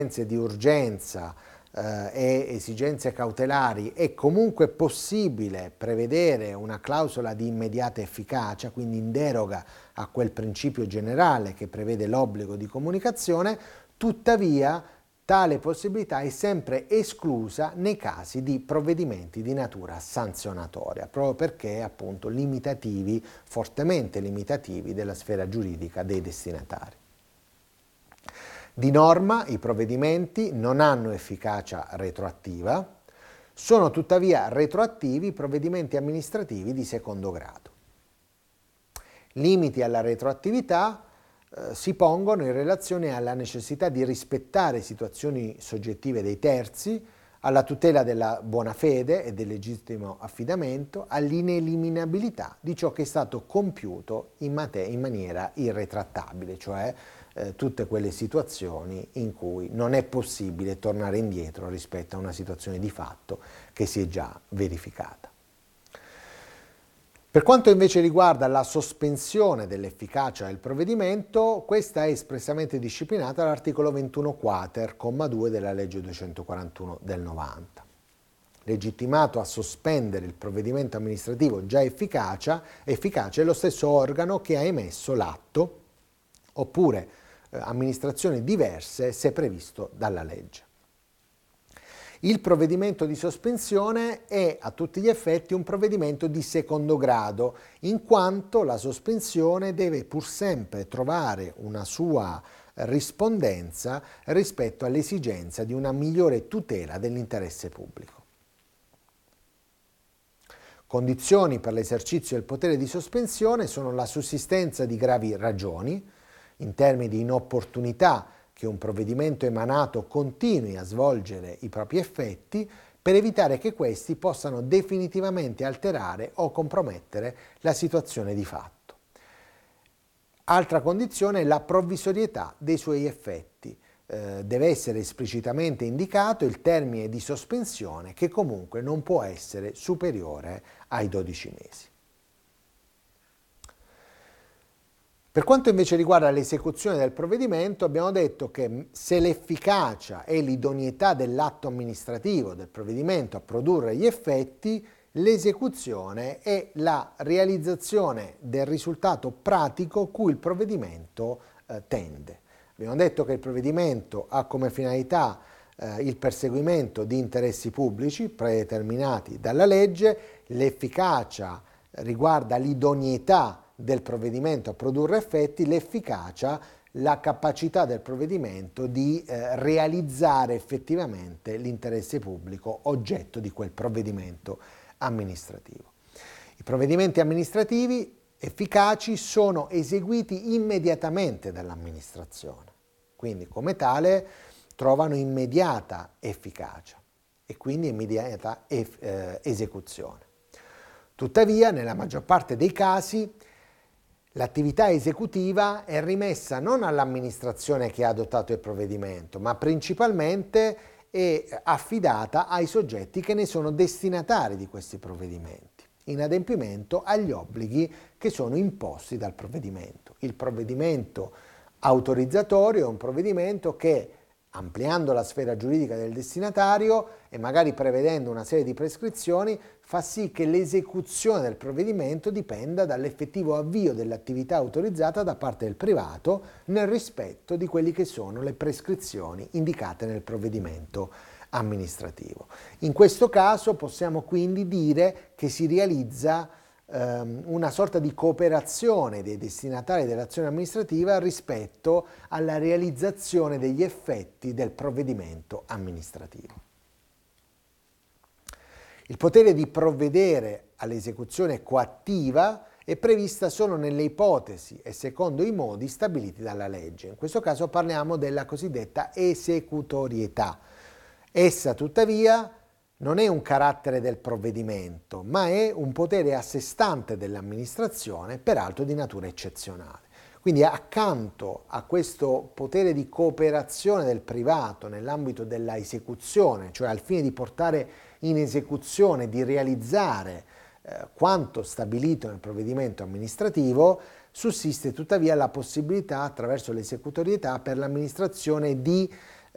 di urgenza e esigenze cautelari è comunque possibile prevedere una clausola di immediata efficacia, quindi in deroga a quel principio generale che prevede l'obbligo di comunicazione, tuttavia tale possibilità è sempre esclusa nei casi di provvedimenti di natura sanzionatoria, proprio perché appunto limitativi, fortemente limitativi della sfera giuridica dei destinatari. Di norma i provvedimenti non hanno efficacia retroattiva, sono tuttavia retroattivi i provvedimenti amministrativi di secondo grado. Limiti alla retroattività si pongono in relazione alla necessità di rispettare situazioni soggettive dei terzi, alla tutela della buona fede e del legittimo affidamento, all'ineliminabilità di ciò che è stato compiuto in maniera irretrattabile, cioè tutte quelle situazioni in cui non è possibile tornare indietro rispetto a una situazione di fatto che si è già verificata. Per quanto invece riguarda la sospensione dell'efficacia del provvedimento, questa è espressamente disciplinata dall'articolo 21 quater, comma 2 della legge 241 del 90. Legittimato a sospendere il provvedimento amministrativo già efficace è lo stesso organo che ha emesso l'atto, oppure amministrazioni diverse se previsto dalla legge. Il provvedimento di sospensione è a tutti gli effetti un provvedimento di secondo grado, in quanto la sospensione deve pur sempre trovare una sua rispondenza rispetto all'esigenza di una migliore tutela dell'interesse pubblico. Condizioni per l'esercizio del potere di sospensione sono la sussistenza di gravi ragioni, in termini di inopportunità che un provvedimento emanato continui a svolgere i propri effetti, per evitare che questi possano definitivamente alterare o compromettere la situazione di fatto. Altra condizione è la provvisorietà dei suoi effetti. Deve essere esplicitamente indicato il termine di sospensione, che comunque non può essere superiore ai 12 mesi. Per quanto invece riguarda l'esecuzione del provvedimento, abbiamo detto che se l'efficacia e l'idoneità dell'atto amministrativo del provvedimento a produrre gli effetti, l'esecuzione è la realizzazione del risultato pratico cui il provvedimento tende. Abbiamo detto che il provvedimento ha come finalità il perseguimento di interessi pubblici predeterminati dalla legge, l'efficacia riguarda l'idoneità del provvedimento a produrre effetti, l'efficacia, la capacità del provvedimento di realizzare effettivamente l'interesse pubblico oggetto di quel provvedimento amministrativo. I provvedimenti amministrativi efficaci sono eseguiti immediatamente dall'amministrazione, quindi come tale trovano immediata efficacia e quindi immediata esecuzione. Tuttavia, nella maggior parte dei casi, l'attività esecutiva è rimessa non all'amministrazione che ha adottato il provvedimento, ma principalmente è affidata ai soggetti che ne sono destinatari di questi provvedimenti, in adempimento agli obblighi che sono imposti dal provvedimento. Il provvedimento autorizzatorio è un provvedimento che, ampliando la sfera giuridica del destinatario e magari prevedendo una serie di prescrizioni, fa sì che l'esecuzione del provvedimento dipenda dall'effettivo avvio dell'attività autorizzata da parte del privato nel rispetto di quelli che sono le prescrizioni indicate nel provvedimento amministrativo. In questo caso possiamo quindi dire che si realizza una sorta di cooperazione dei destinatari dell'azione amministrativa rispetto alla realizzazione degli effetti del provvedimento amministrativo. Il potere di provvedere all'esecuzione coattiva è prevista solo nelle ipotesi e secondo i modi stabiliti dalla legge. In questo caso parliamo della cosiddetta esecutorietà. Essa, tuttavia, non è un carattere del provvedimento, ma è un potere a sé stante dell'amministrazione, peraltro di natura eccezionale. Quindi accanto a questo potere di cooperazione del privato nell'ambito della esecuzione, cioè al fine di portare in esecuzione, di realizzare quanto stabilito nel provvedimento amministrativo, sussiste tuttavia la possibilità attraverso l'esecutorietà per l'amministrazione di